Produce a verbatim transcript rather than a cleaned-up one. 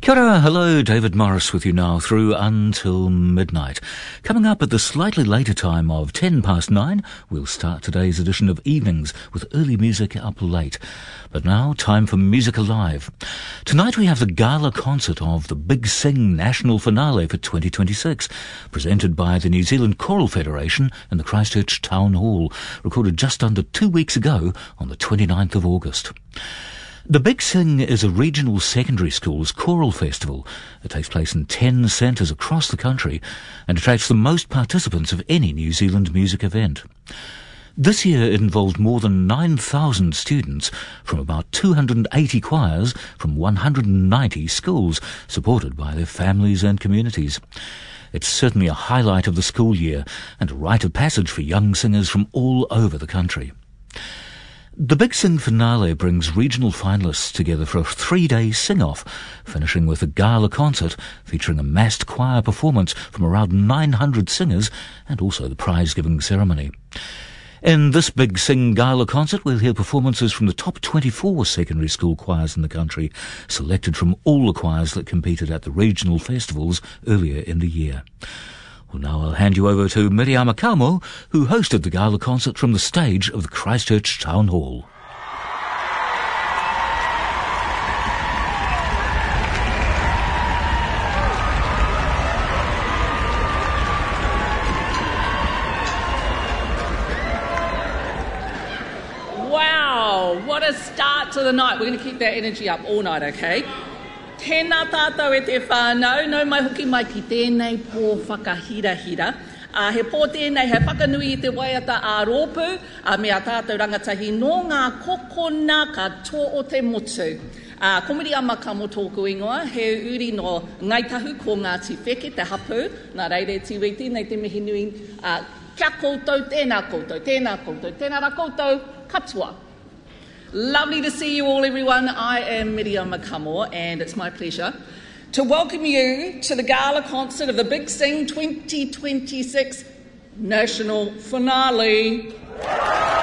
Kia ora, hello, David Morris with you now through until midnight. Coming up at the slightly later time of ten past nine, we'll start today's edition of Evenings with early music up late. But now, time for Music Alive. Tonight we have the gala concert of the Big Sing National Finale for twenty twenty-six, presented by the New Zealand Choral Federation in the Christchurch Town Hall, recorded just under two weeks ago on the twenty-ninth of August. The Big Sing is a regional secondary school's choral festival. It takes place in ten centres across the country and attracts the most participants of any New Zealand music event. This year it involved more than nine thousand students from about two hundred eighty choirs from one hundred ninety schools, supported by their families and communities. It's certainly a highlight of the school year and a rite of passage for young singers from all over the country. The Big Sing Finale brings regional finalists together for a three-day sing-off, finishing with a gala concert featuring a massed choir performance from around nine hundred singers and also the prize-giving ceremony. In this Big Sing Gala concert, we'll hear performances from the top twenty-four secondary school choirs in the country, selected from all the choirs that competed at the regional festivals earlier in the year. Well, now I'll hand you over to Miriama Kamo, who hosted the gala concert from the stage of the Christchurch Town Hall. Wow, what a start to the night. We're going to keep that energy up all night, okay? Tēnā tātou e te whānau, nau mai hoki mai ki tēnei pō whakahirahira. Uh, he pō tēnei, he whakanui i te waiata a rōpū, uh, me a tātou rangatahi no ngā kokona katoa o te motu. Uh, komiri ama kamo tōku ingoa, he uri no ngaitahu ko Ngāti Wheke, te hapū, nā reire tiwiti, nei te mihi nui, uh, kia koutou, tēnā koutou, tēnā koutou, tēnā ra koutou, katoa. Lovely to see you all, everyone. I am Miriama Kamo, and it's my pleasure to welcome you to the gala concert of the Big Sing twenty twenty-six National Finale.